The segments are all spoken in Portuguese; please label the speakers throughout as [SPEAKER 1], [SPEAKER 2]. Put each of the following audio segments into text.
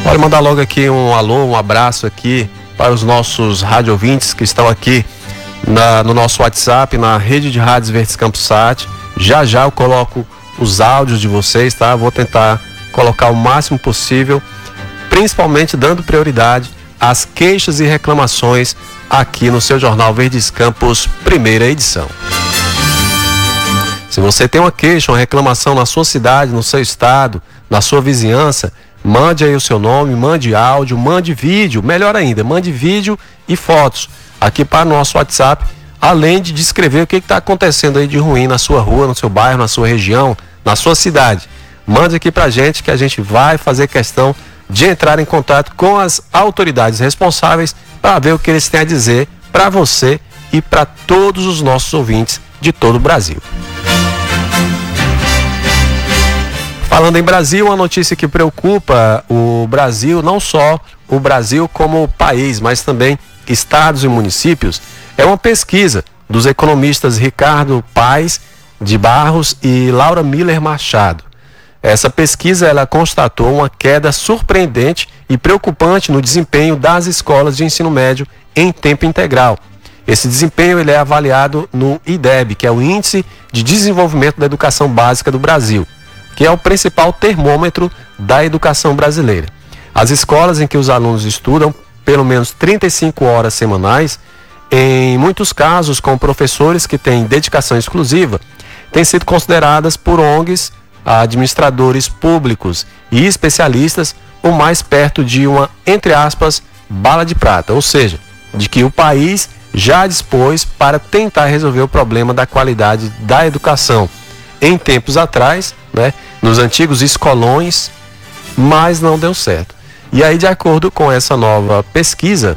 [SPEAKER 1] Olha, mandar logo aqui um alô, um abraço aqui para os nossos rádio ouvintes que estão aqui no nosso WhatsApp, na rede de rádios Verdes Campos Sat. Já eu coloco os áudios de vocês, tá? Vou tentar colocar o máximo possível, principalmente dando prioridade às queixas e reclamações aqui no seu Jornal Verdes Campos, primeira edição. Se você tem uma queixa, uma reclamação na sua cidade, no seu estado, na sua vizinhança, mande aí o seu nome, mande áudio, mande vídeo, melhor ainda, mande vídeo e fotos aqui para o nosso WhatsApp, além de descrever o que está acontecendo aí de ruim na sua rua, no seu bairro, na sua região, na sua cidade. Mande aqui pra gente que a gente vai fazer questão de entrar em contato com as autoridades responsáveis para ver o que eles têm a dizer para você e para todos os nossos ouvintes de todo o Brasil. Falando em Brasil, uma notícia que preocupa o Brasil, não só o Brasil como país, mas também estados e municípios, é uma pesquisa dos economistas Ricardo Paes de Barros e Laura Miller Machado. Essa pesquisa ela constatou uma queda surpreendente e preocupante no desempenho das escolas de ensino médio em tempo integral. Esse desempenho ele é avaliado no IDEB, que é o Índice de Desenvolvimento da Educação Básica do Brasil, que é o principal termômetro da educação brasileira. As escolas em que os alunos estudam pelo menos 35 horas semanais, em muitos casos com professores que têm dedicação exclusiva, têm sido consideradas por ONGs, administradores públicos e especialistas o mais perto de uma, entre aspas, bala de prata, ou seja, de que o país já dispôs para tentar resolver o problema da qualidade da educação em tempos atrás, né, nos antigos escolões, mas não deu certo. E aí, de acordo com essa nova pesquisa,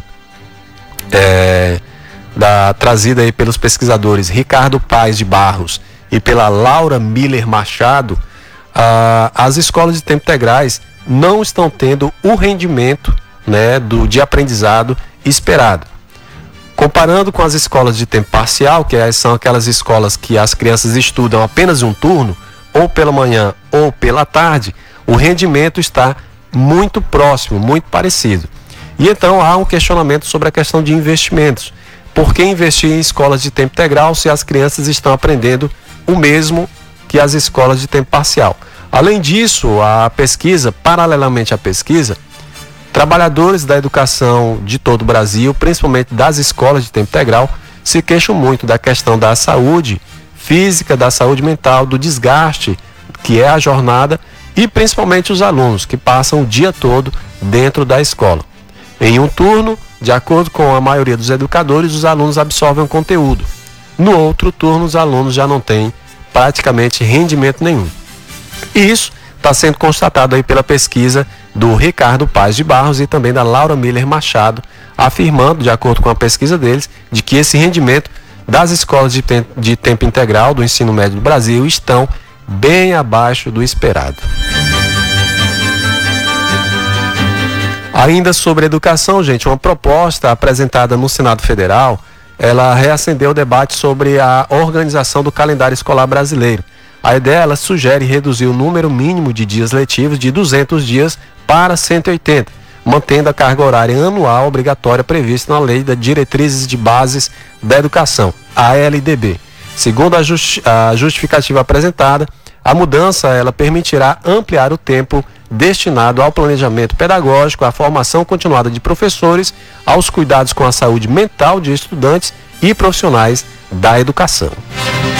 [SPEAKER 1] trazida aí pelos pesquisadores Ricardo Paes de Barros e pela Laura Miller Machado, as escolas de tempo integrais não estão tendo o rendimento, né, de aprendizado esperado. Comparando com as escolas de tempo parcial, que são aquelas escolas que as crianças estudam apenas um turno, ou pela manhã ou pela tarde, o rendimento está muito próximo, muito parecido. E então há um questionamento sobre a questão de investimentos. Por que investir em escolas de tempo integral se as crianças estão aprendendo o mesmo que as escolas de tempo parcial? Além disso, a pesquisa, paralelamente à pesquisa, trabalhadores da educação de todo o Brasil, principalmente das escolas de tempo integral, se queixam muito da questão da saúde física, da saúde mental, do desgaste que é a jornada e principalmente os alunos que passam o dia todo dentro da escola. Em um turno, de acordo com a maioria dos educadores, os alunos absorvem o conteúdo. No outro turno, os alunos já não têm praticamente rendimento nenhum. E isso está sendo constatado aí pela pesquisa do Ricardo Paes de Barros e também da Laura Miller Machado, afirmando, de acordo com a pesquisa deles, de que esse rendimento das escolas de tempo integral do ensino médio do Brasil estão bem abaixo do esperado. Ainda sobre educação, gente, uma proposta apresentada no Senado Federal, ela reacendeu o debate sobre a organização do calendário escolar brasileiro. A ideia, ela sugere reduzir o número mínimo de dias letivos de 200 dias para 180, mantendo a carga horária anual obrigatória prevista na Lei das Diretrizes de Bases da Educação, a LDB. Segundo a justificativa apresentada, a mudança ela permitirá ampliar o tempo destinado ao planejamento pedagógico, à formação continuada de professores, aos cuidados com a saúde mental de estudantes e profissionais da educação.